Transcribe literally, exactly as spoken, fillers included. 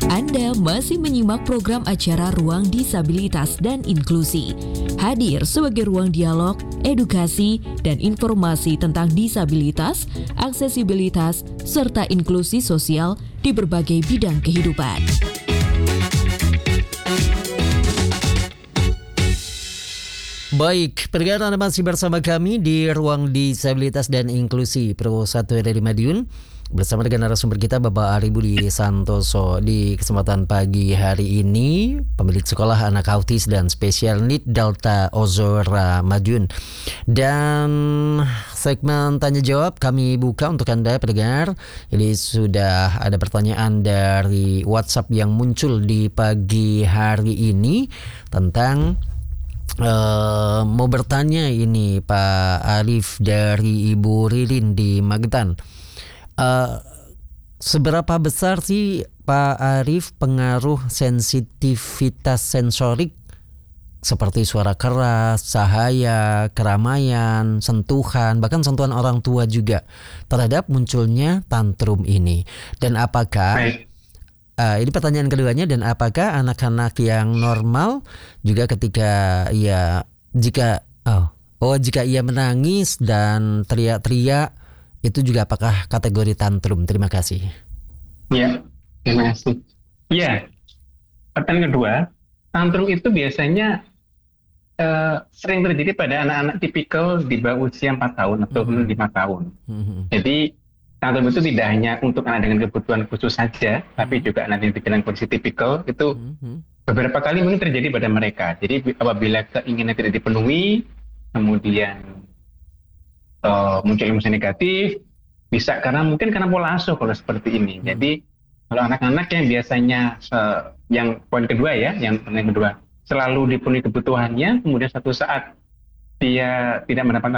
Anda masih menyimak program acara Ruang Disabilitas dan Inklusi. Hadir sebagai ruang dialog, edukasi, dan informasi tentang disabilitas, aksesibilitas, serta inklusi sosial di berbagai bidang kehidupan. Baik, pendengar, Anda masih bersama kami di Ruang Disabilitas dan Inklusi Pro satu dari Madiun. Bersama dengan narasumber kita Bapak Ari Budi Santoso. Di kesempatan pagi hari ini, pemilik sekolah anak autis dan spesial need Delta Ozora Madiun. Dan segmen tanya jawab kami buka untuk Anda pendengar. Ini sudah ada pertanyaan dari WhatsApp yang muncul di pagi hari ini tentang Uh, mau bertanya ini Pak Arif dari Ibu Ririn di Magetan. Uh, seberapa besar sih Pak Arif pengaruh sensitivitas sensorik seperti suara keras, cahaya, keramaian, sentuhan, bahkan sentuhan orang tua juga terhadap munculnya tantrum ini? Dan apakah Baik. Uh, ini pertanyaan keduanya, dan apakah anak-anak yang normal juga ketika ia jika oh oh jika ia menangis dan teriak-teriak itu juga apakah kategori tantrum? Terima kasih. Ya, terima kasih. Ya, pertanyaan kedua, tantrum itu biasanya uh, sering terjadi pada anak-anak tipikal di bawah usia empat tahun atau mm-hmm. lima tahun. Mm-hmm. Jadi tantrum itu tidak hanya untuk anak dengan kebutuhan khusus saja, hmm. tapi juga anak yang dibilang kondisi tipikal itu hmm. beberapa kali mungkin terjadi pada mereka. Jadi apabila keinginan tidak dipenuhi, kemudian uh, muncul emosi negatif, bisa karena mungkin karena pola asuh kalau seperti ini. Hmm. Jadi kalau anak-anak yang biasanya uh, yang poin kedua ya, yang poin kedua selalu dipenuhi kebutuhannya, kemudian satu saat dia tidak mendapatkan